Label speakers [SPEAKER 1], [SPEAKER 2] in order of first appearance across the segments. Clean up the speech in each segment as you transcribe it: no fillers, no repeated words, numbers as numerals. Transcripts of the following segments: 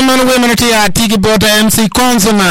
[SPEAKER 1] man women tia tiki bota MC Consuma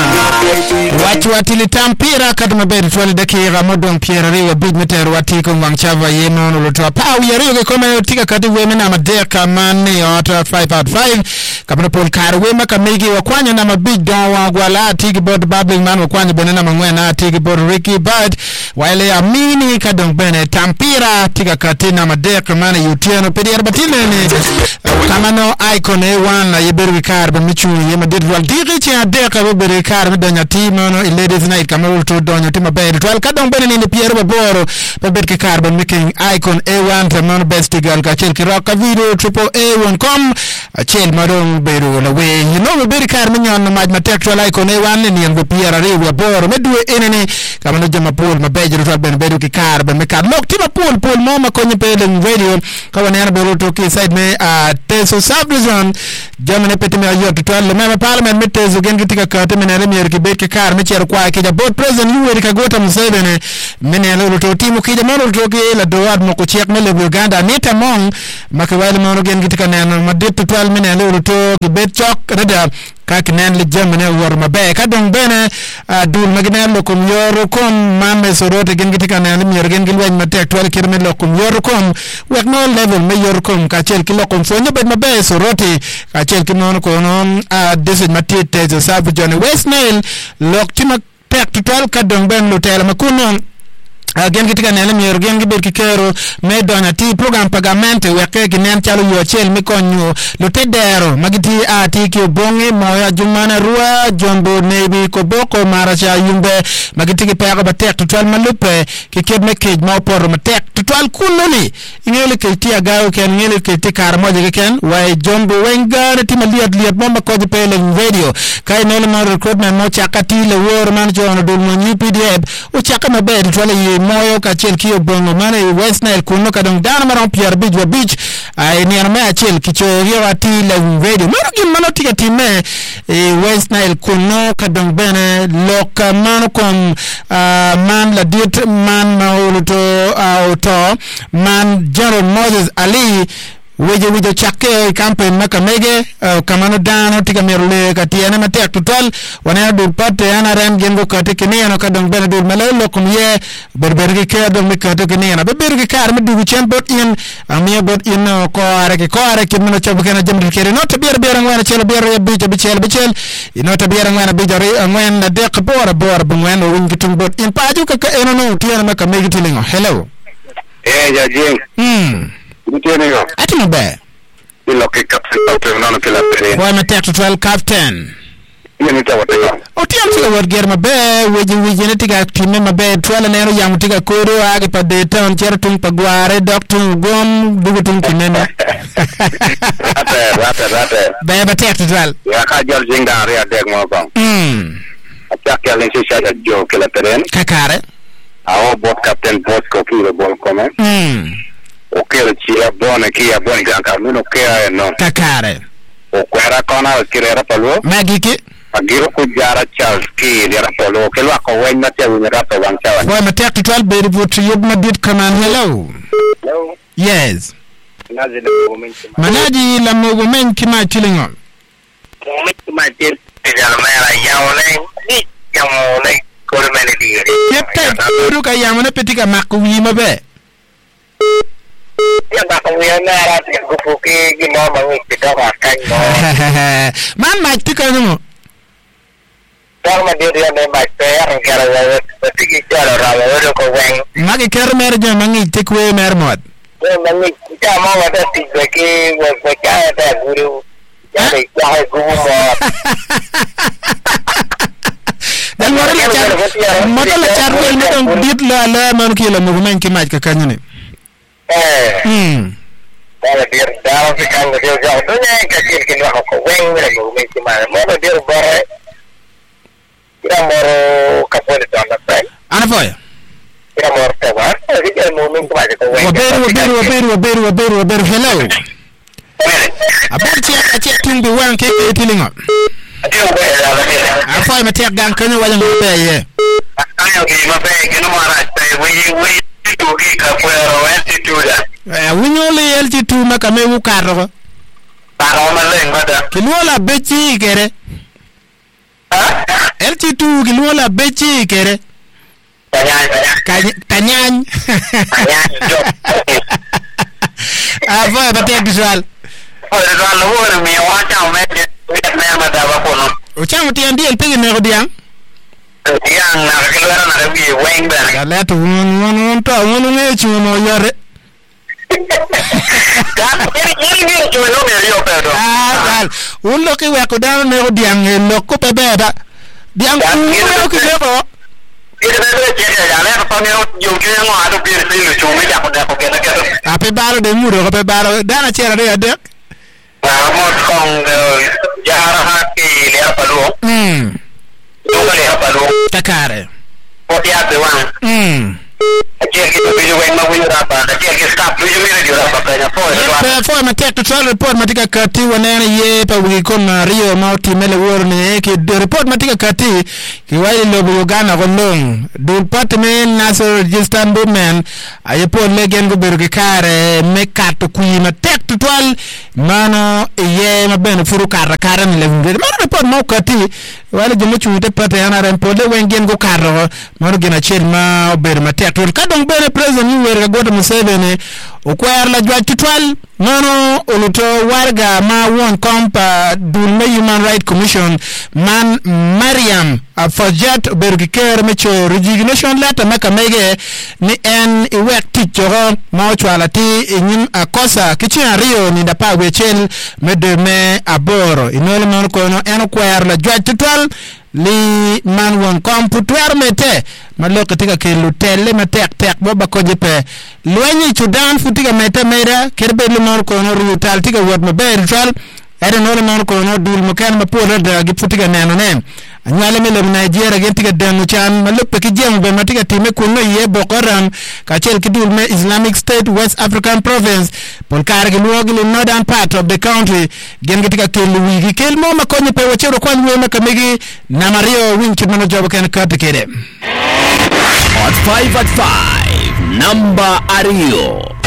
[SPEAKER 1] watu watili tampira kadma beri twali dakika modon Pierre Riwa big meter watiko ngwangchava yeno nulotoa pau ya Riwa kome tika kati women ama deka mani ota 5 out 5 kapana Paul Karwema kamegi wakwanya na mabig don wagwala tiki bota babbling man wakwanya bonena mangwena tiki bota Ricky Bud wale amini kadong bene tampira tika kati na madeka mani yutiano pedi arbatile ni kamano icon A1 na yeberu karba michu yema dirwal digi chi adeka yeberu karba donya timo no ladies night kamaro to donya timo bayr twal kadon bene ni Pierre Baboro babet karba making icon A1 tamano best girl ka chel kiroka video triple A1.com chel marong beru la we you know beru karba nyon na maj textual icon A1 ni ngo Pierre Baboro medue enene kamano jama pool mabejru twal bene beru karba me kar lok timo pool moma konye pele video kawane ana beru to ki side me teso subdivision jamane petime ayot to le meme parliament metezo gen gitika kate menere mier ki bet kar me cher kwa ki board president yuwe ka gota Museveni menele lo to timu ki jamano to ki la doad mo ko chek mele Uganda nita mong makawale mo gen gitika nena madip to 12 menele lo to ki bet chok rada kaki nen le jamane war mabe kadong bene dul magnel lo kum yoro kom mame sorote gen gitika nena mier gen gilwen matek twal kirme lo kum yoro kom wek no level me yoro kom ka chel ki lo kom fonyo bet mabe sorote ka chel ki non ko non desit matite zo sabu Johnny West Nile lok tima tek twal kadong ben lo tela makuno gen gitika nena mier gen gibet ki kero me donya ti program pagamente weke ginen chalo yo chel mi konyo lo tedero magiti ati ki bonge moya jumana ruwa jombo nebi ko boko maracha yumbe magiti ki pega batek total malupe ki kebme kej ma por matek total kunoni ngele ke ti agaw ken ngele ke ti kar moje ken way jombo wenga ti maliat bomba ko pele video kay nele ma recruitment mo chakati le wor man jono dul mo new PDF o chaka mabe total moyo ka chel kiyo bongo mane West Nile kuno kadong dana maron Pierre Beach ay ni arme chel kicho yo ati le video mano gin mano tiga time West Nile kuno kadong bene loka mano kom man la dit man mauluto auto man General Moses Ali weje chake campaign makamege kamano dano tiga merle katiana matek total wana dur pate ana ram gengo kate kene no kadong bena dur malelo kumye berbergi ke do mikate kene na berbergi kar me dugu chembot in amia bot in ko are ke mino chabu kana jamdi kere no tabier ngwana chelo bier bichel ino tabier ngwana bijari ngwana de bora ngwana wingi tumbot in paju ka eno no tiana makamege tilingo hello
[SPEAKER 2] ya jing Mteno
[SPEAKER 1] ati mbe
[SPEAKER 2] iloke captain no kila pere
[SPEAKER 1] wa matek to 12 captain
[SPEAKER 2] yeni tawatega
[SPEAKER 1] otiam tila warger mabe weje netiga time mabe twala nero yang tiga koro age pa de town chertung pagware doctor gom dugutung kinena
[SPEAKER 2] rata
[SPEAKER 1] be matek to 12
[SPEAKER 2] ya ka jol jinga ria deg mo bang atak ya len sisa jo kila pere
[SPEAKER 1] kakare
[SPEAKER 2] awo bot captain bot ko kilo bol komen okelo chia bone kia bone ganka nuno kia no
[SPEAKER 1] kakare
[SPEAKER 2] o kwera kona kirera palo
[SPEAKER 1] magiki
[SPEAKER 2] agiro ku jara Charles ki dera polo kelo ko wenya te winyara to wanchawa
[SPEAKER 1] boy matek to 12 be report yob madit kaman hello yes manaji la mogumen kima chilingo
[SPEAKER 2] ma tir ya mera yaole ni yaole ko mele digere
[SPEAKER 1] yepta ru ka yamana petika makwi mabe
[SPEAKER 2] ya ba ko yana ra ko fuki gino mangi pita ka kan no
[SPEAKER 1] man ma tika no
[SPEAKER 2] Kalma dia ne ba ter kara wa tiki kara ra wa ko wen
[SPEAKER 1] magi ker mer jo mangi tikwe mer mod
[SPEAKER 2] mangi ta ma wa ta ti ke wa ka ta guru ya ne ya guru mo
[SPEAKER 1] dan model charwel ne don dit la man ki la mo men ki maj ka kanyune
[SPEAKER 2] Kalau dia dalam sekarang dia jauh tu ni kecil kini aku kau weng lagi mungkin mana mana dia baru kita baru kapal itu anak saya.
[SPEAKER 1] Ana foya.
[SPEAKER 2] Kita baru tawar, jadi dia mungkin mana kau weng.
[SPEAKER 1] Waberu hello. Abang cek tumbi wan ke tilingo. Afoy matek gang kanyo wala mabe ye.
[SPEAKER 2] Ayo ki mabe kino mara tai we tugi ka puero altitude.
[SPEAKER 1] Winyole altitude makame ukaro.
[SPEAKER 2] Para maleng bada.
[SPEAKER 1] Kiluola bechi kere. LT2 kiluola bechi kere. Tanyany. Avoy batek visual. Uchang tiandi el pigi nego diang.
[SPEAKER 2] Diang na kilera na rewi weng ben.
[SPEAKER 1] Kaleto won to won ngechu no yore.
[SPEAKER 2] Ini cuma no me rio pero.
[SPEAKER 1] Gal. Un lo que we ko da nego diang lo ko pebeda. Diang ku ke lebo.
[SPEAKER 2] Ini betul je ya le pa ne yo ke ngo adu bir ni chu me ja ko da ko ke na ke.
[SPEAKER 1] Ape baro de muro ko pe baro dana chera de adek.
[SPEAKER 2] Mo kong jara haki le palu. Yo le palu.
[SPEAKER 1] Takare.
[SPEAKER 2] O dia de wan. Aqui que tu viu ma wiyo rapa, aqui que está viu mi radio rapa pena
[SPEAKER 1] for ma tek to report matika kati wanene ye pa wi kon Rio Mauti mele worne ke report matika kati ki wali lobo Uganda gondong dul patmen naso register men aye po legen go berge kare me kato kuyi ma tek to mano ye ma ben furu kara ni levunde ma report ma kati wali jomo chuute pate yana ren po le wengen go karo maro gena chel ma ber ma tek to kadong bene president ni werga goto Museveni okwar la jwa tutwal nono oluto warga ma won kompa dul Human Rights Commission man Mariam Fajat bergiker mecho resignation letter maka mege ni en iwek tichoro ma ochwala ti nyim akosa kichina Rio ni dapa wechel me aboro inole mon kono en okwar la jwa tutwal li man won komputwer mete maloko tika ke lutele matek boba kojepe lwenyi chudan futiga mete mera kerbe li mon kono rutal tika wot mabel twal ere no mon kono dul mokan ma polo da gi futiga neno nen anyale mele Nigeria gen tika denu chan malope ki jemu be matika time kuno ye bokoram ka chel ki dul me Islamic State West African Province pol kar gi luogi li northern part of the country gen tika ke luigi kel mo makonye pe wachero kwan we makamegi na Mario winchi mano jobo kan karte kede
[SPEAKER 3] Hot 5 at 5 number Ario